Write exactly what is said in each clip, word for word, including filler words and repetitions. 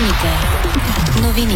Вероника. Новини.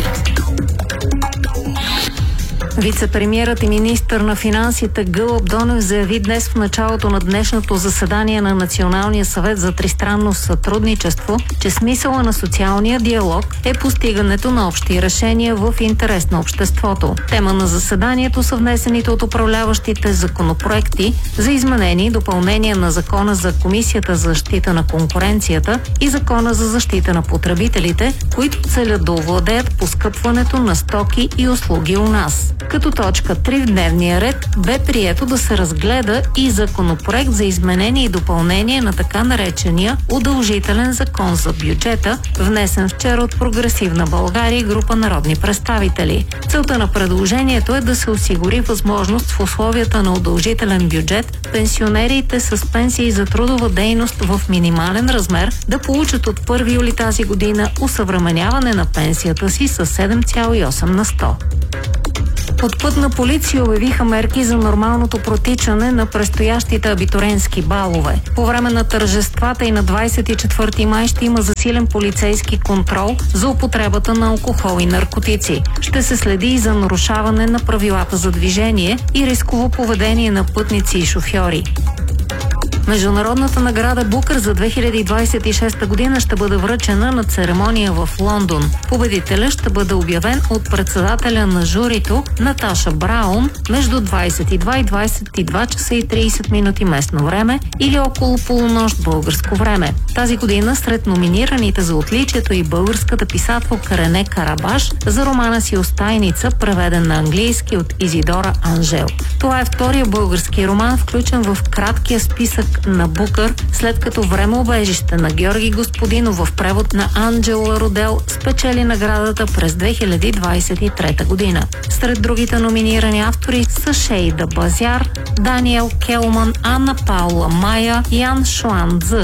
Вице-премиерът и министър на финансите Гълъб Донев заяви днес в началото на днешното заседание на Националния съвет за тристранно сътрудничество, че смисъла на социалния диалог е постигането на общи решения в интерес на обществото. Тема на заседанието са внесените от управляващите законопроекти за изменение и допълнение на Закона за Комисията за защита на конкуренцията и Закона за защита на потребителите, които целят да овладеят поскъпването на стоки и услуги у нас. Като точка три в дневния ред бе прието да се разгледа и законопроект за изменение и допълнение на така наречения удължителен закон за бюджета, внесен вчера от Прогресивна България и група народни представители. Целта на предложението е да се осигури възможност в условията на удължителен бюджет пенсионерите с пенсии за трудова дейност в минимален размер да получат от първи юли тази година усъвременяване на пенсията си с седем цяло и осем на сто. От Пътна полиция обявиха мерки за нормалното протичане на предстоящите абитуриентски балове. По време на тържествата и на двадесет и четвърти май ще има засилен полицейски контрол за употребата на алкохол и наркотици. Ще се следи и за нарушаване на правилата за движение и рисково поведение на пътници и шофьори. Международната награда Букър за две хиляди двадесет и шеста година ще бъде връчена на церемония в Лондон. Победителят ще бъде обявен от председателя на журито Наташа Браун между двадесет и два и двадесет и два часа и тридесет минути местно време или около полунощ българско време. Тази година сред номинираните за отличието и българската писателка Рене Карабаш за романа си "Остайница", преведен на английски от Изидора Анжел. Това е втория български роман, включен в краткия списък на Букър, след като "Времеубежище" на Георги Господинов в превод на Анджела Родел спечели наградата през две хиляди двадесет и трета година. Сред другите номинирани автори са Шейда Базяр, Даниел Келман, Анна Паула Майя, Ян Шуан Цзъ.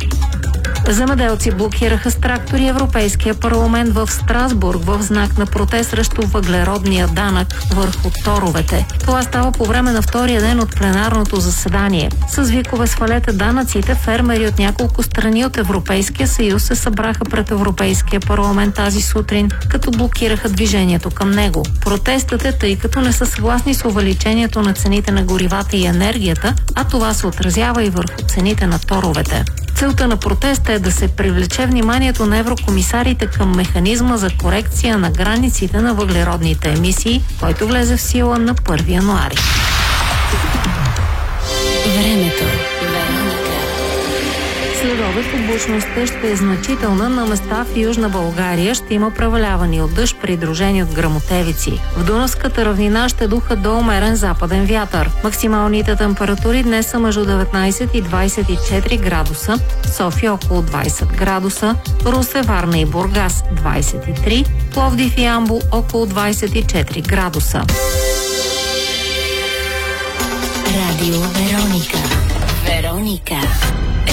Земеделци блокираха с трактори Европейския парламент в Страсбург в знак на протест срещу въглеродния данък върху торовете. Това става по време на втория ден от пленарното заседание. С викове "Свалете данъците", фермери от няколко страни от Европейския съюз се събраха пред Европейския парламент тази сутрин, като блокираха движението към него. Протестът е, тъй като не са съгласни с увеличението на цените на горивата и енергията, а това се отразява и върху цените на торовете. Целта на протеста е да се привлече вниманието на еврокомисарите към механизма за корекция на границите на въглеродните емисии, който влезе в сила на първи януари. Времето. Следобед облачността ще е значителна. На места в Южна България ще има преваляване от дъжд, придружени от гръмотевици. В Дунавската равнина ще духа до умерен западен вятър. Максималните температури днес са между деветнадесет и двадесет и четири градуса, София около двадесет градуса, Русе, Варна и Бургас двадесет и три, Пловдив и Ямбол около двадесет и четири градуса. Радио Вероника. Вероника.